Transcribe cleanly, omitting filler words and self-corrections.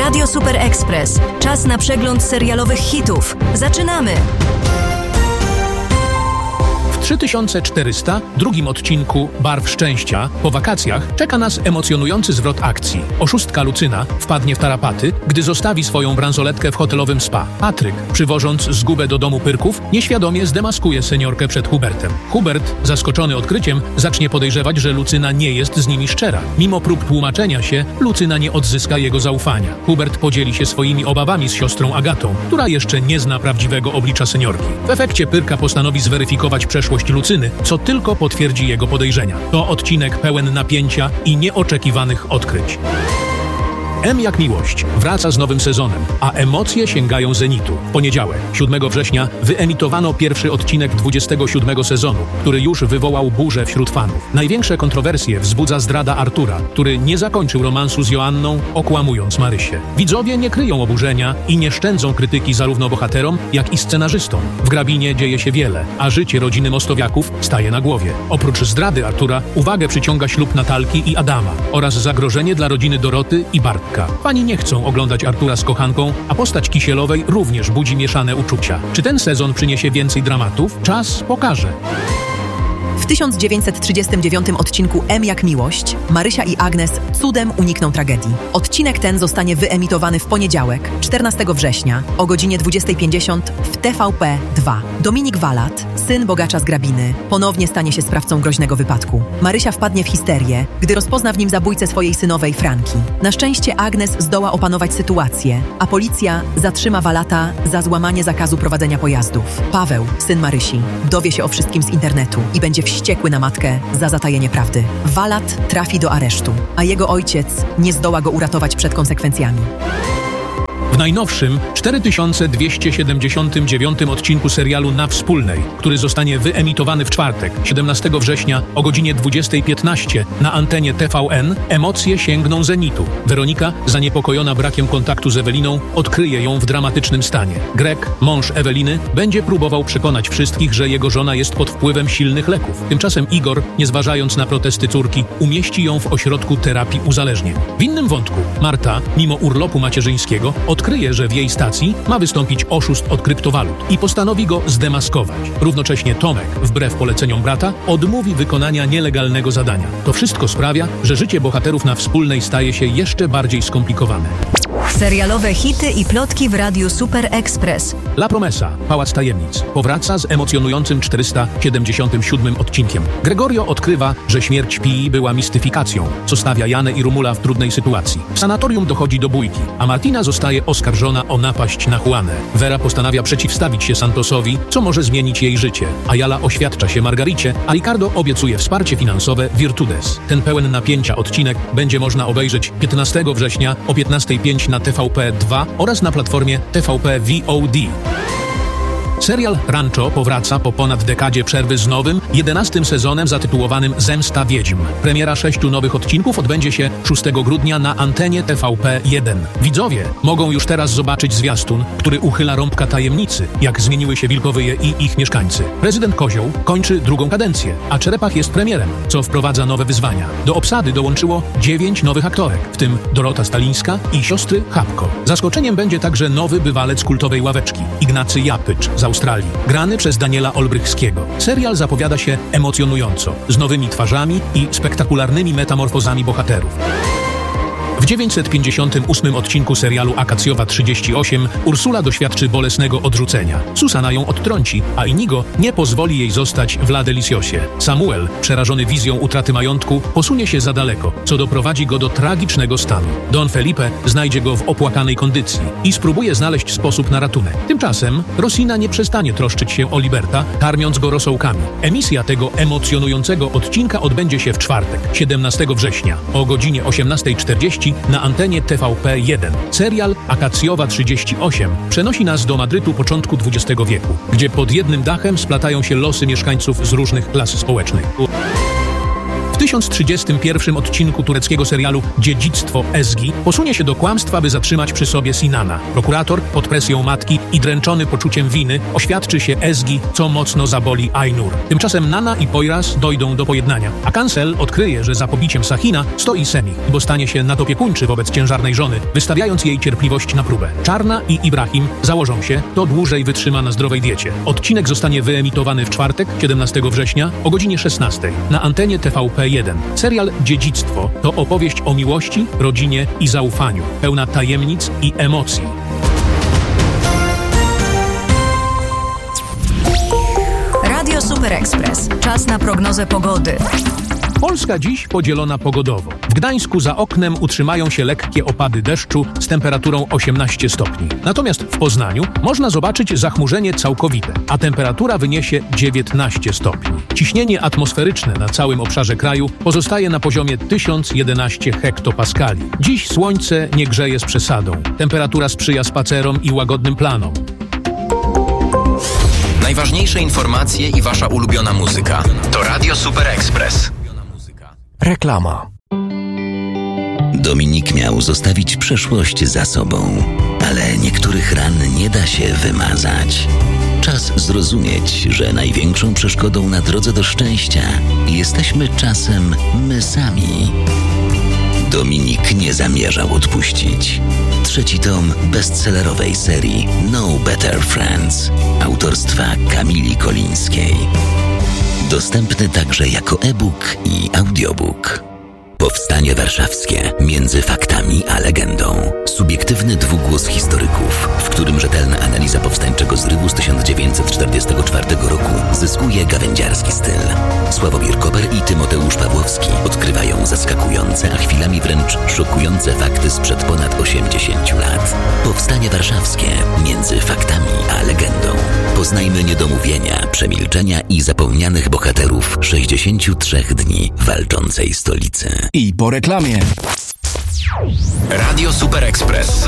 Radio Super Express. Czas na przegląd serialowych hitów. Zaczynamy! W 3402 odcinku Barw Szczęścia po wakacjach czeka nas emocjonujący zwrot akcji. Oszustka Lucyna wpadnie w tarapaty, gdy zostawi swoją bransoletkę w hotelowym spa. Patryk, przywożąc zgubę do domu Pyrków, nieświadomie zdemaskuje seniorkę przed Hubertem. Hubert, zaskoczony odkryciem, zacznie podejrzewać, że Lucyna nie jest z nimi szczera. Mimo prób tłumaczenia się, Lucyna nie odzyska jego zaufania. Hubert podzieli się swoimi obawami z siostrą Agatą, która jeszcze nie zna prawdziwego oblicza seniorki. W efekcie Pyrka postanowi zweryfikować przeszłość Lucyny, co tylko potwierdzi jego podejrzenia. To odcinek pełen napięcia i nieoczekiwanych odkryć. M jak miłość wraca z nowym sezonem, a emocje sięgają zenitu. W poniedziałek, 7 września, wyemitowano pierwszy odcinek 27 sezonu, który już wywołał burzę wśród fanów. Największe kontrowersje wzbudza zdrada Artura, który nie zakończył romansu z Joanną, okłamując Marysię. Widzowie nie kryją oburzenia i nie szczędzą krytyki zarówno bohaterom, jak i scenarzystom. W Grabinie dzieje się wiele, a życie rodziny Mostowiaków staje na głowie. Oprócz zdrady Artura, uwagę przyciąga ślub Natalki i Adama oraz zagrożenie dla rodziny Doroty i Bartka. Fani nie chcą oglądać Artura z kochanką, a postać Kisielowej również budzi mieszane uczucia. Czy ten sezon przyniesie więcej dramatów? Czas pokaże. W 1939 odcinku M jak miłość Marysia i Agnes cudem unikną tragedii. Odcinek ten zostanie wyemitowany w poniedziałek, 14 września o godzinie 20:50 w TVP 2. Dominik Walat, syn bogacza z Grabiny, ponownie stanie się sprawcą groźnego wypadku. Marysia wpadnie w histerię, gdy rozpozna w nim zabójcę swojej synowej Franki. Na szczęście Agnes zdoła opanować sytuację, a policja zatrzyma Walata za złamanie zakazu prowadzenia pojazdów. Paweł, syn Marysi, dowie się o wszystkim z internetu i będzie wściekły na matkę za zatajenie prawdy. Walat trafi do aresztu, a jego ojciec nie zdoła go uratować przed konsekwencjami. W najnowszym, 4279 odcinku serialu Na Wspólnej, który zostanie wyemitowany w czwartek, 17 września o godzinie 20:15 na antenie TVN, emocje sięgną zenitu. Weronika, zaniepokojona brakiem kontaktu z Eweliną, odkryje ją w dramatycznym stanie. Greg, mąż Eweliny, będzie próbował przekonać wszystkich, że jego żona jest pod wpływem silnych leków. Tymczasem Igor, nie zważając na protesty córki, umieści ją w ośrodku terapii uzależnień. W innym wątku, Marta, mimo urlopu macierzyńskiego, odkryje, że w jej stacji ma wystąpić oszust od kryptowalut i postanowi go zdemaskować. Równocześnie Tomek, wbrew poleceniom brata, odmówi wykonania nielegalnego zadania. To wszystko sprawia, że życie bohaterów Na Wspólnej staje się jeszcze bardziej skomplikowane. Serialowe hity i plotki w Radiu Super Express. La Promesa, Pałac Tajemnic, powraca z emocjonującym 477 odcinkiem. Gregorio odkrywa, że śmierć Pii była mistyfikacją, co stawia Janę i Rumula w trudnej sytuacji. W sanatorium dochodzi do bójki, a Martina zostaje oskarżona o napaść na Juanę. Vera postanawia przeciwstawić się Santosowi, co może zmienić jej życie. Ayala oświadcza się Margaricie, a Ricardo obiecuje wsparcie finansowe Virtudes. Ten pełen napięcia odcinek będzie można obejrzeć 15 września o 15:05 na TVP 2 oraz na platformie TVP VOD. Serial Rancho powraca po ponad dekadzie przerwy z nowym, 11. sezonem zatytułowanym Zemsta Wiedźm. Premiera 6 nowych odcinków odbędzie się 6 grudnia na antenie TVP 1. Widzowie mogą już teraz zobaczyć zwiastun, który uchyla rąbka tajemnicy, jak zmieniły się Wilkowyje i ich mieszkańcy. Prezydent Kozioł kończy drugą kadencję, a Czerepach jest premierem, co wprowadza nowe wyzwania. Do obsady dołączyło 9 nowych aktorek, w tym Dorota Stalińska i siostry Chapko. Zaskoczeniem będzie także nowy bywalec kultowej ławeczki, Ignacy Japycz z Australii, grany przez Daniela Olbrychskiego. Serial zapowiada się emocjonująco, z nowymi twarzami i spektakularnymi metamorfozami bohaterów. W 958 odcinku serialu Akacjowa 38 Ursula doświadczy bolesnego odrzucenia. Susana ją odtrąci, a Inigo nie pozwoli jej zostać w La Deliciosie. Samuel, przerażony wizją utraty majątku, posunie się za daleko, co doprowadzi go do tragicznego stanu. Don Felipe znajdzie go w opłakanej kondycji i spróbuje znaleźć sposób na ratunek. Tymczasem Rosina nie przestanie troszczyć się o Liberta, karmiąc go rosołkami. Emisja tego emocjonującego odcinka odbędzie się w czwartek, 17 września o godzinie 18:40 na antenie TVP 1. Serial Akacjowa 38 przenosi nas do Madrytu początku XX wieku, gdzie pod jednym dachem splatają się losy mieszkańców z różnych klas społecznych. W 1031 odcinku tureckiego serialu Dziedzictwo Ezgi posunie się do kłamstwa, by zatrzymać przy sobie Sinana. Prokurator pod presją matki i dręczony poczuciem winy oświadczy się Ezgi, co mocno zaboli Aynur. Tymczasem Nana i Poyraz dojdą do pojednania, a Kancel odkryje, że za pobiciem Sahina stoi Semih, bo stanie się nadopiekuńczy wobec ciężarnej żony, wystawiając jej cierpliwość na próbę. Czarna i Ibrahim założą się, kto dłużej wytrzyma na zdrowej diecie. Odcinek zostanie wyemitowany w czwartek, 17 września o godzinie 16 na antenie TVP1. Serial Dziedzictwo to opowieść o miłości, rodzinie i zaufaniu, pełna tajemnic i emocji. Radio Super Express. Czas na prognozę pogody. Polska dziś podzielona pogodowo. W Gdańsku za oknem utrzymają się lekkie opady deszczu z temperaturą 18 stopni. Natomiast w Poznaniu można zobaczyć zachmurzenie całkowite, a temperatura wyniesie 19 stopni. Ciśnienie atmosferyczne na całym obszarze kraju pozostaje na poziomie 1011 hektopaskali. Dziś słońce nie grzeje z przesadą. Temperatura sprzyja spacerom i łagodnym planom. Najważniejsze informacje i wasza ulubiona muzyka. To Radio Super Express. Reklama. Dominik miał zostawić przeszłość za sobą, ale niektórych ran nie da się wymazać. Czas zrozumieć, że największą przeszkodą na drodze do szczęścia jesteśmy czasem my sami. Dominik nie zamierzał odpuścić. 3. tom bestsellerowej serii No Better Friends autorstwa Kamili Kolińskiej. Dostępny także jako e-book i audiobook. Powstanie warszawskie między faktami a legendą. Subiektywny dwugłos historyków, w którym rzetelna analiza powstańczego zrywu z 1944 roku zyskuje gawędziarski styl. Sławomir Koper i Tymoteusz Pawłowski odkrywają zaskakujące, a chwilami wręcz szokujące fakty sprzed ponad 80 lat. Powstanie warszawskie między faktami a legendą. Poznajmy niedomówienia, przemilczenia i zapomnianych bohaterów 63 dni walczącej stolicy. I po reklamie. Radio Super Express.